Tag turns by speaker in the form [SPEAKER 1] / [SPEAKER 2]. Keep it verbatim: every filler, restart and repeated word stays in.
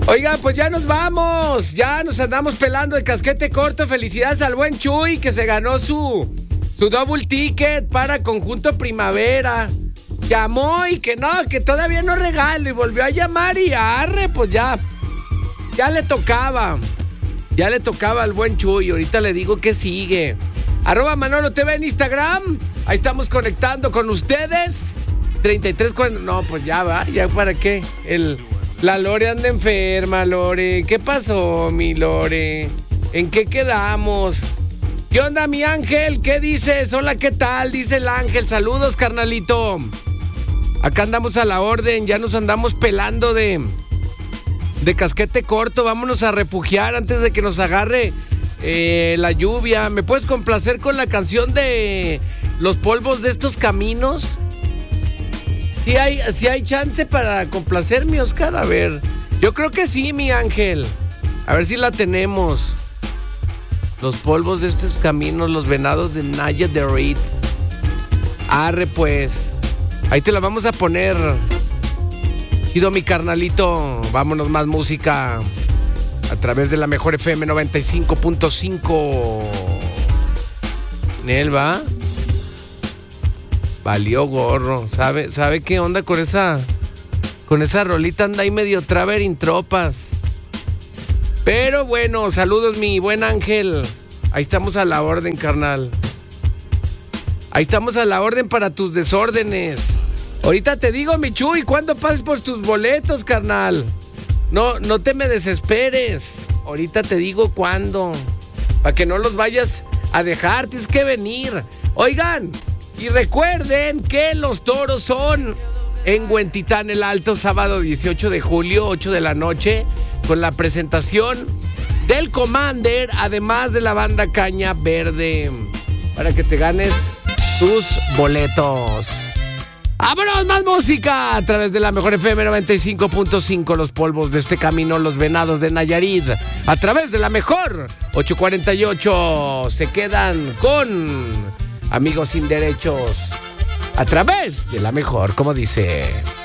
[SPEAKER 1] Oiga, pues ya nos vamos. Ya nos andamos pelando de casquete corto. Felicidades al buen Chuy que se ganó su, su double ticket para Conjunto Primavera. Llamó y que no, que todavía no regalo. Y volvió a llamar y arre, pues ya. Ya le tocaba. Ya le tocaba al buen Chuy. Ahorita le digo que sigue. Arroba Manolo T V en Instagram. Ahí estamos conectando con ustedes. treinta y tres cuarenta. No, pues ya va. ¿Ya para qué? El, la Lore anda enferma, Lore. ¿Qué pasó, mi Lore? ¿En qué quedamos? ¿Qué onda, mi Ángel? ¿Qué dices? Hola, ¿qué tal? Dice el Ángel. Saludos, carnalito. Acá andamos a la orden. Ya nos andamos pelando de, de casquete corto. Vámonos a refugiar antes de que nos agarre eh, la lluvia. ¿Me puedes complacer con la canción de Los Polvos de Estos Caminos? Si hay, si hay chance para complacerme, Oscar. A ver, yo creo que sí, mi Ángel. A ver si la tenemos. Los polvos de estos caminos, los venados de Naya de Reed. Arre, pues. Ahí te la vamos a poner. Pido mi carnalito. Vámonos, más música a través de la mejor F M noventa y cinco punto cinco. Nelva. Valió gorro. ¿Sabe, sabe qué onda con esa con esa rolita? Anda ahí medio traveling tropas. Pero bueno, saludos mi buen Ángel. Ahí estamos a la orden, carnal. Ahí estamos a la orden para tus desórdenes. Ahorita te digo, mi Chuy, ¿cuándo pases por tus boletos, carnal? No, no te me desesperes. Ahorita te digo cuándo. Para que no los vayas a dejar, tienes que venir. Oigan, y recuerden que los toros son en Huentitán el Alto, sábado dieciocho de julio, ocho de la noche, con la presentación del Commander, además de la banda Caña Verde, para que te ganes tus boletos. ¡Vámonos, más música! A través de la mejor F M noventa y cinco punto cinco, los polvos de este camino, los venados de Nayarit. A través de la mejor ocho cuarenta y ocho, se quedan con Amigos Sin Derechos. A través de la mejor, como dice...